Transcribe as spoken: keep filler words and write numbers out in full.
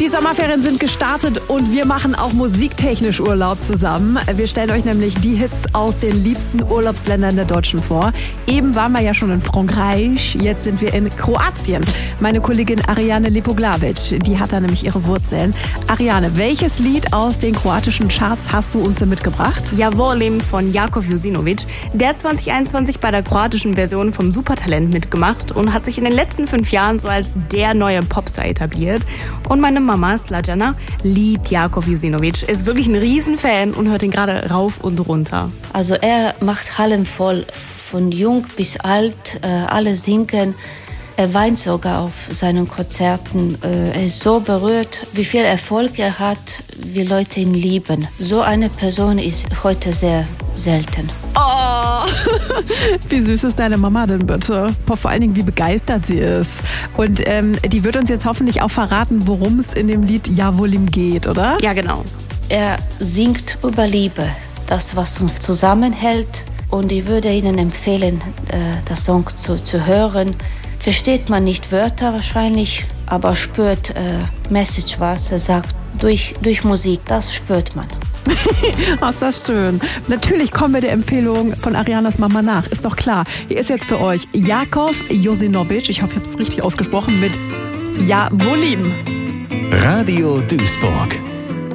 Die Sommerferien sind gestartet und wir machen auch musiktechnisch Urlaub zusammen. Wir stellen euch nämlich die Hits aus den liebsten Urlaubsländern der Deutschen vor. Eben waren wir ja schon in Frankreich, jetzt sind wir in Kroatien. Meine Kollegin Ariane Lipoglavic, die hat da nämlich ihre Wurzeln. Ariane, welches Lied aus den kroatischen Charts hast du uns denn mitgebracht? Ja, Volim von Jakov Jusinovic. Der hat zwanzig einundzwanzig bei der kroatischen Version vom Supertalent mitgemacht und hat sich in den letzten fünf Jahren so als der neue Popstar etabliert. Und meine Mama, Slađana, liebt Jakov Jusinovic, ist wirklich ein Riesenfan und hört ihn gerade rauf und runter. Also er macht Hallen voll, von jung bis alt, äh, alle singen. Er weint sogar auf seinen Konzerten. Äh, er ist so berührt, wie viel Erfolg er hat, wie Leute ihn lieben. So eine Person ist heute sehr selten. Oh, wie süß ist deine Mama denn bitte? Vor allen Dingen, wie begeistert sie ist. Und ähm, die wird uns jetzt hoffentlich auch verraten, worum es in dem Lied Ja Volim geht, oder? Ja, genau. Er singt über Liebe, das, was uns zusammenhält. Und ich würde Ihnen empfehlen, äh, das Song zu, zu hören. Versteht man nicht Wörter wahrscheinlich, aber spürt äh, Message, was er sagt, durch, durch Musik, das spürt man. Oh, ist das schön. Natürlich kommen wir der Empfehlung von Arianas Mama nach, ist doch klar. Hier ist jetzt für euch Jakov Jusinovic, ich hoffe, ich habe es richtig ausgesprochen, mit Ja Volim. Radio Duisburg.